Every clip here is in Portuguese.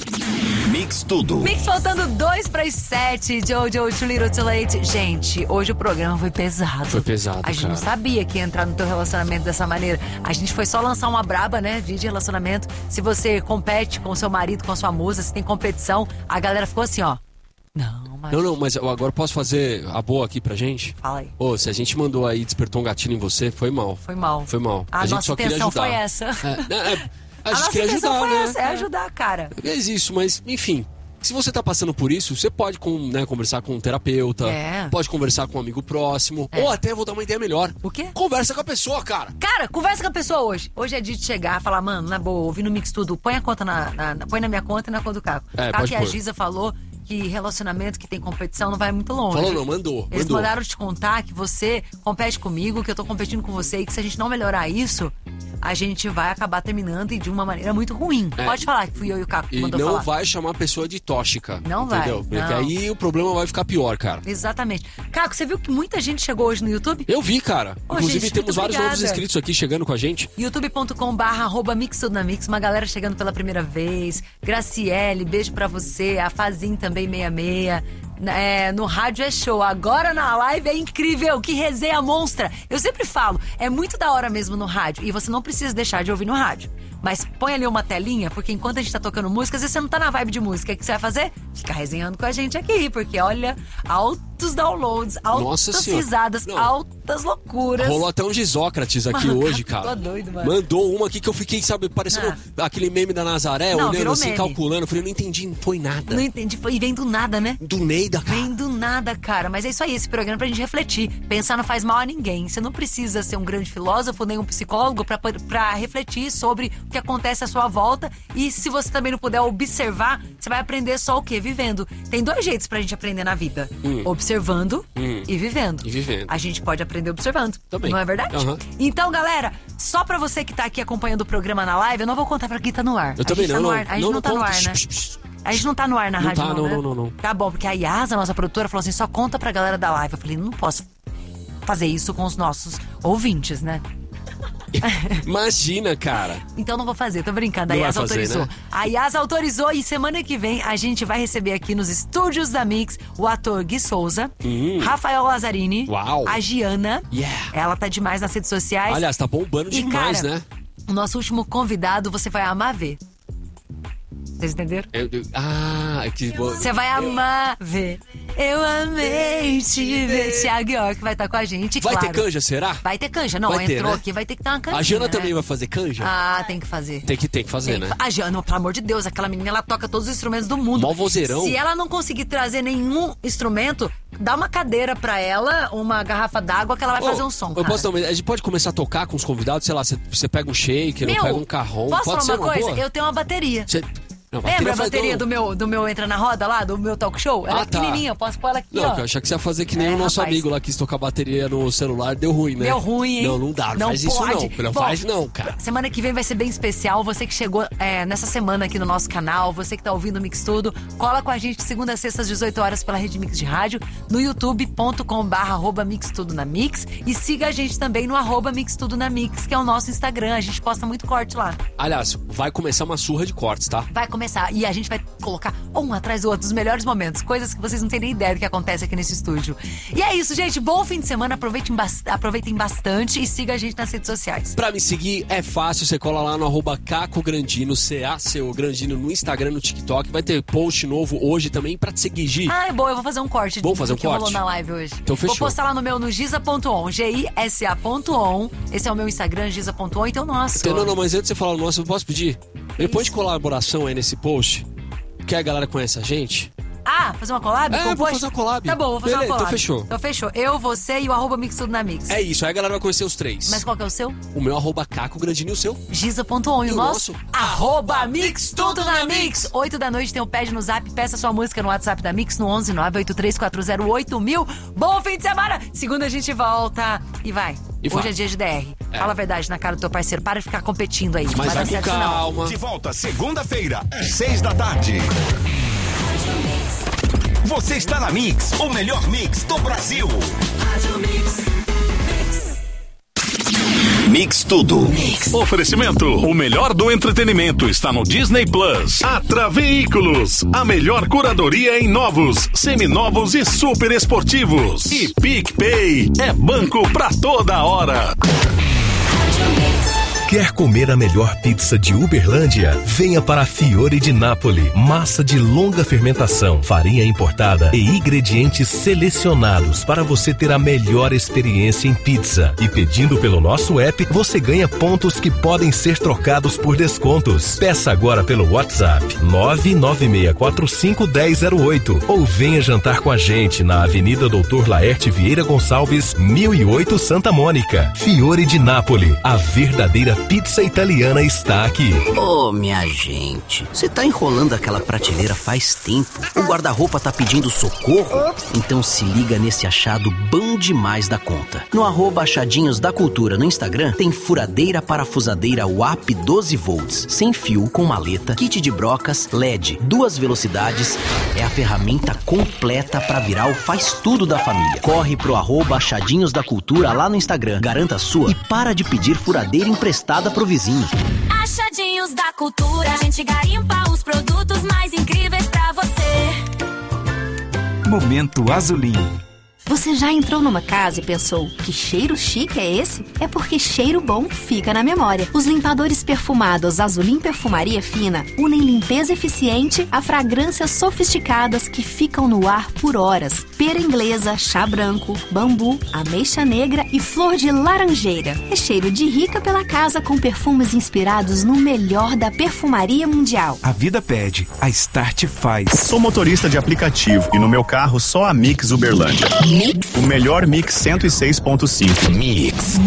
Mix Tudo. Mix faltando 2 para as 7. Jojo, Too Little Too Late. Gente, hoje o programa foi pesado. Foi pesado, A gente cara. não sabia que ia entrar no teu relacionamento dessa maneira. A gente foi só lançar uma braba, né, de relacionamento. Se você compete com seu marido, com a sua musa, se tem competição, a galera ficou assim, ó. Não, mas eu agora posso fazer a boa aqui pra gente? Fala aí. Ô, se a gente mandou aí, despertou um gatilho em você, foi mal. Foi mal. Foi mal. A gente nossa só queria intenção ajudar. foi essa. A gente nossa queria intenção ajudar, foi né? essa, é ajudar, cara. É isso, mas enfim. Se você tá passando por isso, você pode conversar com um terapeuta, pode conversar com um amigo próximo, ou até vou dar uma ideia melhor. O quê? Conversa com a pessoa, cara. Cara, conversa com a pessoa hoje. Hoje é dia de chegar e falar, mano, na boa, ouvindo o Mix Tudo, põe a conta põe na minha conta e na conta do Caco. Caco, pode que pôr. a Giza falou que relacionamento que tem competição não vai muito longe. Falou não, mandou. Eles mandaram te contar que você compete comigo, que eu tô competindo com você e que se a gente não melhorar isso, a gente vai acabar terminando e de uma maneira muito ruim. Pode falar que fui eu e o Caco que E mandou não falar. vai chamar a pessoa de tóxica. Não entendeu? vai, Porque não. aí o problema vai ficar pior, cara. Exatamente. Caco, você viu que muita gente chegou hoje no YouTube? Eu vi, cara. Ô, Inclusive gente, temos muito vários novos obrigada. inscritos aqui chegando com a gente. youtube.com/mix tudo na mix, uma galera chegando pela primeira vez. Graciele, beijo pra você. A Fazin também 66. No rádio é show, agora na live é incrível, que resenha monstra. Eu sempre falo, é muito da hora mesmo no rádio, e você não precisa deixar de ouvir no rádio. Mas põe ali uma telinha, porque enquanto a gente tá tocando música, às vezes você não tá na vibe de música. O que você vai fazer? Ficar resenhando com a gente aqui, porque olha, altos downloads, Nossa altas Senhora. risadas, Não. altas loucuras. Rolou até um Gisócrates aqui Mano, hoje, cara. tô doido, mano. Mandou uma aqui que eu fiquei, sabe, parecendo aquele meme da Nazaré, Não, olhando virou assim, meme. calculando. Eu falei, não entendi, não foi nada. Não entendi, e vem do nada, né? Do Neida, cara. Vem do nada, cara. Mas é isso aí, esse programa é pra gente refletir. Pensar não faz mal a ninguém. Você não precisa ser um grande filósofo, nem um psicólogo pra refletir sobre o que acontece à sua volta. E se você também não puder observar, você vai aprender só o quê? Vivendo. Tem 2 jeitos pra gente aprender na vida. Observando e vivendo. E vivendo. A gente pode aprender observando. Também. Não é verdade? Aham. Então, galera, só pra você que tá aqui acompanhando o programa na live, eu não vou contar pra quem tá no ar. Eu também gente tá não. no ar. A gente não tá no conta. ar, né? Shh, shh, shh. A gente não tá no ar na Não rádio, tá, né? não. Tá bom, porque a Yasa, nossa produtora, falou assim, só conta pra galera da live. Eu falei, não posso fazer isso com os nossos ouvintes, né? Imagina, cara. Então não vou fazer, tô brincando. A Não vai Yasa fazer, autorizou. né? A Yasa autorizou e semana que vem a gente vai receber aqui nos estúdios da Mix o ator Gui Souza, Rafael Lazzarini, Uau. a Giana. Yeah. Ela tá demais nas redes sociais. Aliás, tá bombando E, demais, cara, né? O nosso último convidado, você vai amar ver. Vocês entenderam? Que bom. Você vai amar ver. Eu amei te ver. Thiago York vai estar com a gente, Vai claro. ter canja, será? Vai ter canja. Não, Vai ter, entrou né? aqui, vai ter que ter uma canjinha, A Jana né? também vai fazer canja? Ah, tem que fazer. Tem que fazer, né? A Jana, pelo amor de Deus, aquela menina, ela toca todos os instrumentos do mundo. Mó vozeirão. Se ela não conseguir trazer nenhum instrumento, dá uma cadeira pra ela, uma garrafa d'água que ela vai fazer um som, Eu cara. posso dar uma ideia? A gente pode começar a tocar com os convidados, sei lá, você pega um shaker, ou pega um carrom. Posso Pode falar ser uma coisa? boa? Eu tenho uma bateria. Não, Lembra a faz- bateria não. do meu Entra na Roda lá, do meu talk show? Ela é tá. pequenininha, eu posso pôr ela aqui, Não, ó. eu achei que você ia fazer que nem o nosso rapaz. amigo lá que quis tocar bateria no celular, deu ruim, né? Deu ruim, hein? Não dá, não Não faz isso pode. não. Não Bom, faz não, cara. Semana que vem vai ser bem especial. Você que chegou nessa semana aqui no nosso canal, você que tá ouvindo o Mix Tudo, cola com a gente segunda a sexta às 18 horas pela Rede Mix de Rádio, no youtube.com/mixtudonamix e siga a gente também no @mixtudonamix, que é o nosso Instagram. A gente posta muito corte lá. Aliás, vai começar uma surra de cortes, tá? Vai começar e a gente vai colocar um atrás do outro, os melhores momentos, coisas que vocês não têm nem ideia do que acontece aqui nesse estúdio. E é isso, gente. Bom fim de semana, aproveitem bastante e siga a gente nas redes sociais. Pra me seguir é fácil, você cola lá no @CacoGrandino, CACO Grandino no Instagram, no TikTok. Vai ter post novo hoje também pra te seguir, Gi. Ah, é bom, eu vou fazer um corte Vamos fazer do um que corte? rolou na live hoje. Então fechou. Vou postar lá no meu, no Giza.on, GISA.on. Esse é o meu Instagram, Giza.on. Então, nossa. Não, mas antes de você falar o nosso, eu posso pedir? Ele põe de colaboração aí nesse post, que a galera conhece a gente. Ah, fazer uma collab? É, Com vou post? fazer uma collab. Tá bom, vou fazer Beleza, uma collab. então fechou. Eu, você e o @Mix Tudo na Mix. É isso, aí a galera vai conhecer os três. Mas qual que é o seu? O meu @Caco Grandino e o seu? Giza.on. E E o o nosso? nosso? Mix Tudo na Mix. 8 da noite tem o Pede no Zap. Peça sua música no WhatsApp da Mix no 11983408000. Bom fim de semana. Segunda a gente volta. E vai. E Hoje vai. é dia de DR. Fala a verdade na cara do teu parceiro. Para de ficar competindo aí. Mas Vai vai dar com certo, não. calma. De volta segunda-feira, 6 da tarde. Você está na Mix, o melhor mix do Brasil. Mix Tudo. Oferecimento: o melhor do entretenimento está no Disney Plus. Atra Veículos, a melhor curadoria em novos, seminovos e super esportivos. E PicPay, é banco pra toda hora. Quer comer a melhor pizza de Uberlândia? Venha para a Fiore di Napoli. Massa de longa fermentação, farinha importada e ingredientes selecionados para você ter a melhor experiência em pizza. E pedindo pelo nosso app, você ganha pontos que podem ser trocados por descontos. Peça agora pelo WhatsApp 996451008 ou venha jantar com a gente na Avenida Doutor Laerte Vieira Gonçalves, 1008 Santa Mônica. Fiore di Napoli, a verdadeira pizza italiana está aqui. Ô, minha gente, você tá enrolando aquela prateleira faz tempo. O guarda-roupa tá pedindo socorro? Então se liga nesse achado bom demais da conta. No @achadinhos da cultura no Instagram, tem furadeira parafusadeira WAP 12 volts, sem fio, com maleta, kit de brocas, LED, 2 velocidades. É a ferramenta completa pra virar o faz-tudo da família. Corre pro @achadinhos da cultura lá no Instagram, garanta a sua e para de pedir furadeira emprestada pro vizinho. Achadinhos da cultura, a gente garimpa os produtos mais incríveis pra você. Momento Azulim. Você já entrou numa casa e pensou, que cheiro chique é esse? É porque cheiro bom fica na memória. Os limpadores perfumados Azulim Perfumaria Fina unem limpeza eficiente a fragrâncias sofisticadas que ficam no ar por horas. Pera inglesa, chá branco, bambu, ameixa negra e flor de laranjeira. É cheiro de rica pela casa com perfumes inspirados no melhor da perfumaria mundial. A vida pede, a Start faz. Sou motorista de aplicativo e no meu carro só a Mix Uberlândia. O melhor Mix 106.5. Mix.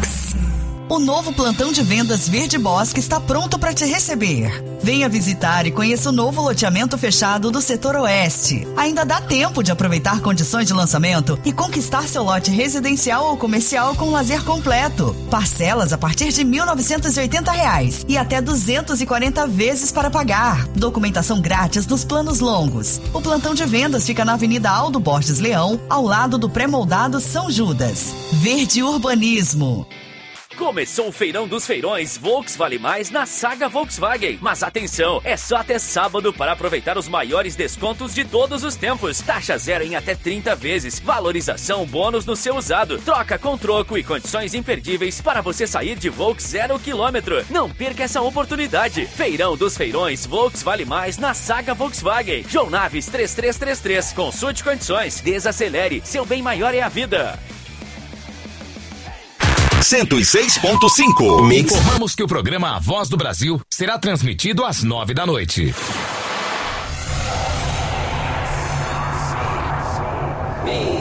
O novo plantão de vendas Verde Bosque está pronto para te receber. Venha visitar e conheça o novo loteamento fechado do setor oeste. Ainda dá tempo de aproveitar condições de lançamento e conquistar seu lote residencial ou comercial com lazer completo. Parcelas a partir de R$ 1.980 e até 240 vezes para pagar. Documentação grátis nos planos longos. O plantão de vendas fica na Avenida Aldo Borges Leão, ao lado do pré-moldado São Judas. Verde Urbanismo. Começou o Feirão dos Feirões Volks Vale Mais na Saga Volkswagen. Mas atenção, é só até sábado para aproveitar os maiores descontos de todos os tempos. Taxa zero em até 30 vezes. Valorização bônus no seu usado. Troca com troco e condições imperdíveis para você sair de Volks 0 km. Não perca essa oportunidade. Feirão dos Feirões Volks Vale Mais na Saga Volkswagen. João Naves 3333. Consulte condições. Desacelere. Seu bem maior é a vida. 106.5. Informamos que o programa A Voz do Brasil será transmitido às 9 da noite. Mix.